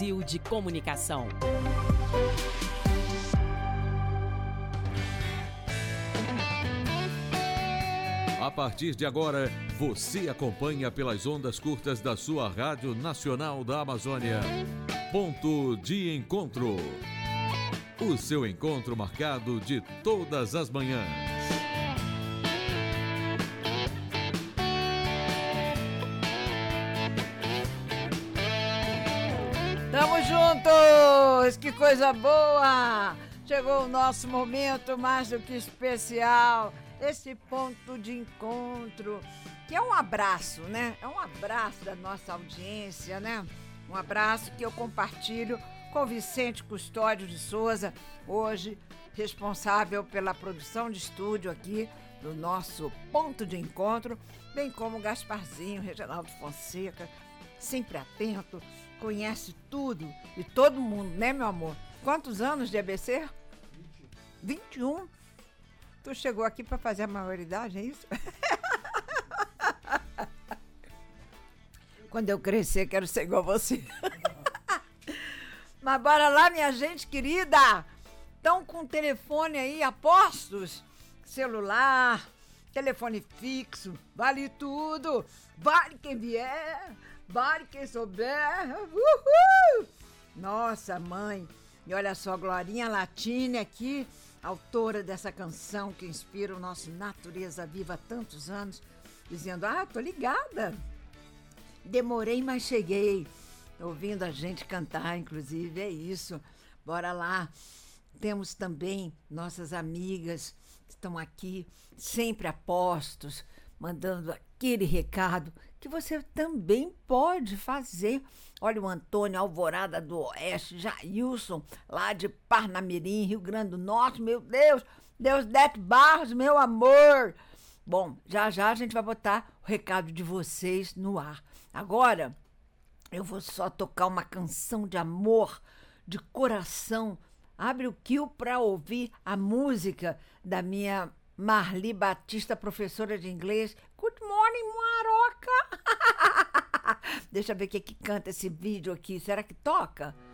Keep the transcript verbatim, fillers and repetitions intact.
Brasil de Comunicação. A partir de agora, você acompanha pelas ondas curtas da sua Rádio Nacional da Amazônia. Ponto de Encontro. O seu encontro marcado de todas as manhãs. Tamo juntos! Que coisa boa! Chegou o nosso momento mais do que especial. Esse ponto de encontro, que é um abraço, né? É um abraço da nossa audiência, né? Um abraço que eu compartilho com Vicente Custódio de Souza, hoje responsável pela produção de estúdio aqui do nosso ponto de encontro, bem como Gasparzinho, Reginaldo Fonseca, sempre atento, conhece tudo e todo mundo, né, meu amor? Quantos anos de A B C? vinte e um. Tu chegou aqui para fazer a maioridade, é isso? Quando eu crescer, quero ser igual a você. Mas bora lá, minha gente querida. Estão com o telefone aí a postos? Celular, telefone fixo, vale tudo. Vale quem vier, vale quem souber. Uhul! Nossa, mãe. E olha só, Glorinha Latini aqui, autora dessa canção que inspira o nosso Natureza Viva há tantos anos, dizendo, ah, tô ligada. Demorei, mas cheguei. Ouvindo a gente cantar, inclusive, é isso. Bora lá. Temos também nossas amigas que estão aqui, sempre a postos, mandando aquele recado que você também pode fazer. Olha o Antônio Alvorada do Oeste, Jailson, lá de Parnamirim, Rio Grande do Norte, meu Deus, Deusdete Barros, meu amor. Bom, já já a gente vai botar o recado de vocês no ar. Agora, eu vou só tocar uma canção de amor, de coração. Abre o Kill para ouvir a música da minha Marli Batista, professora de inglês. Good morning, Maroca! Deixa eu ver o que, que canta esse vídeo aqui. Será que toca?